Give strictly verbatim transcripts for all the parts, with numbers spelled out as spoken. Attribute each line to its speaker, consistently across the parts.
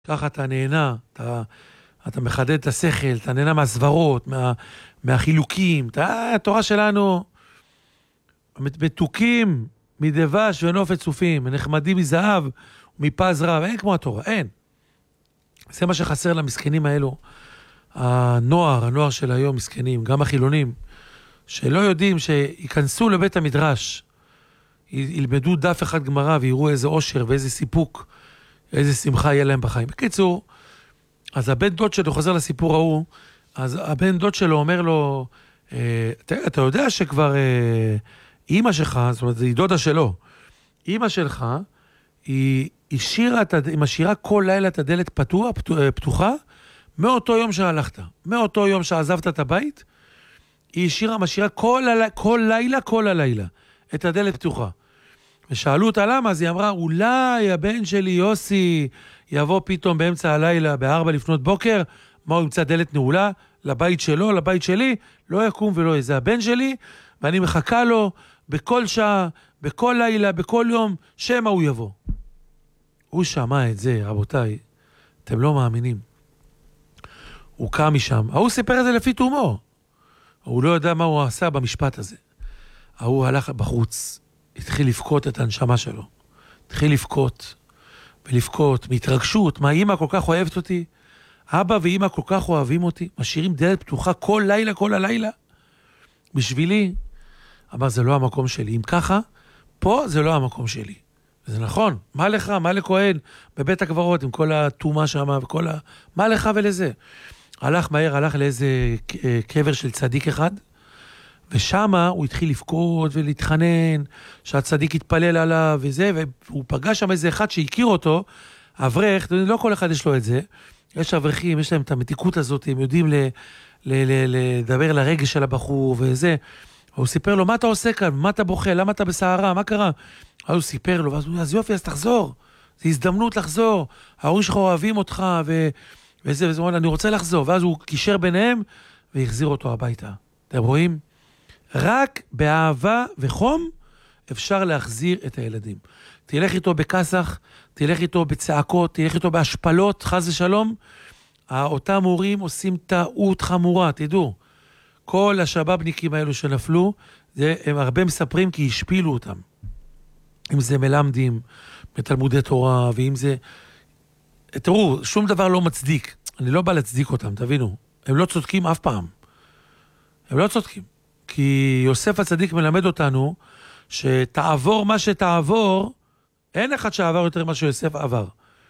Speaker 1: ככה אתה נהנה, אתה, אתה מחדד את השכל, אתה נהנה מהסברות, מה, מהחילוקים. אתה, התורה שלנו מתוקים מדבש ונופת צופים, נחמדים מזהב ומפז רב, אין כמו התורה, אין. זה מה שחסר למסכנים האלו. הנוער, הנוער של היום מסכנים, גם החילונים, שלא יודעים שיכנסו לבית המדרש, ילמדו דף אחד גמרא ויראו איזה אושר ואיזה סיפוק, איזה שמחה יהיה להם בחיים. בקיצור, אז הבן דוד שלו חוזר לסיפור ההוא, אז הבן דוד שלו אומר לו, אה, אתה, אתה יודע שכבר אה, אמא שלך, זאת אומרת, היא דודה שלו, אמא שלך, היא השאירה, היא משאירה כל לילה את הדלת פתוח, פתוחה, מאותו יום שהלכת, מאותו יום שעזבת את הבית, היא השאירה, משאירה כל, כל לילה, כל הלילה, את הדלת פתוחה. ושאלו אותה למה, אז היא אמרה, אולי הבן שלי יוסי יבוא פתאום באמצע הלילה, בארבע לפנות בוקר, מה הוא ימצא דלת נעולה, לבית שלו, לבית שלי, לא יקום ולא יהיה. זה הבן שלי, ואני מחכה לו בכל שעה, בכל לילה, בכל יום, שמה הוא יבוא. הוא שמע את זה, רבותיי, אתם לא מאמינים. הוא קם משם, הוא סיפר את זה לפי תומו. הוא לא יודע מה הוא עשה במשפט הזה. הוא הלך בחוץ, התחיל לבכות את הנשמה שלו. התחיל לבכות, ולבכות, מהתרגשות, מה אמא כל כך אוהבת אותי? אבא ואמא כל כך אוהבים אותי, משאירים דלת פתוחה כל לילה, כל הלילה. בשבילי, אמר, זה לא המקום שלי. אם ככה, פה זה לא המקום שלי. וזה נכון, מה לך, מה לכהן, בבית הקברות, עם כל התאומה שם, וכל ה... מה לך ולזה? הלך מהר, הלך לאיזה קבר של צדיק אחד, ושמה הוא התחיל לבכות ולהתחנן, שהצדיק יתפלל עליו וזה, והוא פגש שם איזה אחד שהכיר אותו, אברך, לא כל אחד יש לו את זה, יש אברכים, יש להם את המתיקות הזאת, הם יודעים ל, ל, ל, לדבר לרגש של הבחור וזה, הוא סיפר לו, מה אתה עושה כאן? מה אתה בוכה? למה אתה בסערה? מה קרה? אז הוא סיפר לו, ואז הוא, אז יופי, אז תחזור, זו הזדמנות לחזור, ההורים שלך אוהבים אותך, ו... וזה, וזה, אני רוצה לחזור, ואז הוא קישר ביניהם, והחזיר אותו הביתה. אתם רואים? רק באהבה וחום אפשר להחזיר את הילדים. תלך איתו בכסח, תלך איתו בצעקות, תלך איתו בהשפלות, חס ושלום. אותם הורים עושים טעות חמורה, תדעו. כל השבבניקים האלו שנפלו, זה, הם הרבה מספרים כי השפילו אותם. אם זה מלמדים בתלמודי תורה, ואם זה... תראו, שום דבר לא מצדיק. אני לא בא להצדיק אותם, תבינו. הם לא צודקים אף פעם. הם לא צודקים. כי יוסף הצדיק מלמד אותנו שתעבור מה שתעבור, אין אחד שעבר יותר מה שיוסף עבר.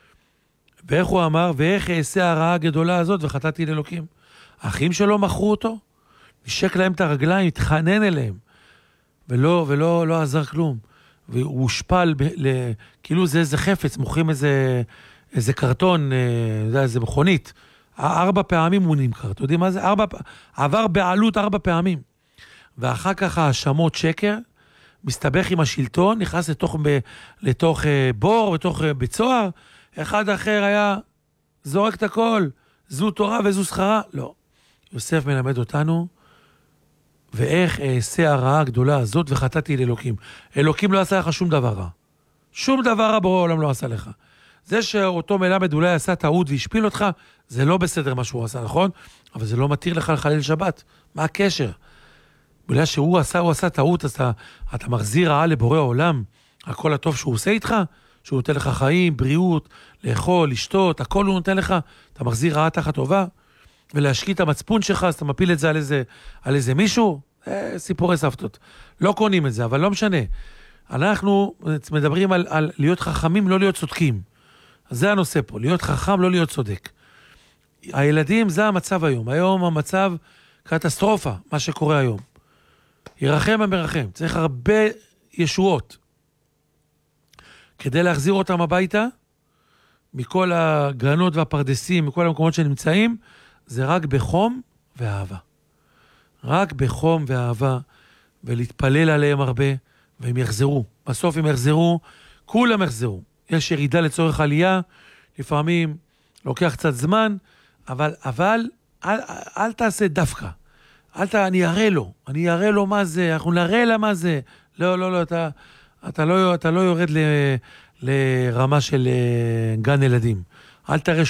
Speaker 1: ואיך הוא אמר? ואיך אעשה הרעה הגדולה הזאת וחטאתי לאלוקים? האחים שלו מכרו אותו, נשק להם את הרגליים, התחנן אליהם, ולא, ולא, לא עזר כלום. והוא הושפל, ב, ל, כאילו זה איזה חפץ, מוכרים איזה, איזה קרטון, אה, איזה מכונית. ארבע פעמים הוא נמכר, אתה יודעים מה זה? ארבע, עבר בעלות ארבע פעמים. ואחר כך האשמות שקר, מסתבך עם השלטון, נכנס לתוך, ב, לתוך אה, בור, לתוך אה, בצוהר, אחד אחר היה זורק את הכל, זו תורה וזו שכרה. לא. יוסף מלמד אותנו, ואיך אעשה הרעה הגדולה הזאת וחטאתי לאלוקים. אלוקים לא עשה לך שום דבר רע. שום דבר רע בורא העולם לא עשה לך. זה שאותו מלמד אולי עשה טעות והשפיל אותך, זה לא בסדר מה שהוא עשה, נכון? אבל זה לא מתיר לך לחלל שבת. מה הקשר? בגלל שהוא עשה, הוא עשה טעות, אז אתה, אתה מחזיר רעה לבורא העולם, הכל הטוב שהוא עושה איתך, שהוא נותן לך חיים, בריאות, לאכול, לשתות, הכל הוא נותן לך, אתה מחזיר רעה תחת טובה, ולהשקיט המצפון שלך, אז אתה מפיל את זה על איזה, על איזה מישהו, אה, סיפורי סבתות. לא קונים את זה, אבל לא משנה. אנחנו מדברים על, על להיות חכמים, לא להיות צודקים. אז זה הנושא פה, להיות חכם, לא להיות צודק. הילדים, זה המצב היום. היום המצב קטסטרופה, מה שקורה היום. ירחם המרחם. צריך הרבה ישועות. כדי להחזיר אותם הביתה, מכל הגרנות והפרדסים, מכל המקומות שנמצאים, זה רק בחום ואהבה. רק בחום ואהבה, ולהתפלל עליהם הרבה, והם יחזרו. בסוף הם יחזרו, כולם יחזרו. יש ירידה לצורך עלייה, לפעמים לוקח קצת זמן, אבל, אבל אל, אל תעשה דווקא. אל ת, אני אראה לו, אני אראה לו מה זה, אנחנו נראה לה מה זה. לא, לא, לא, אתה, אתה לא, אתה לא יורד ל, לרמה של גן ילדים. אל תראה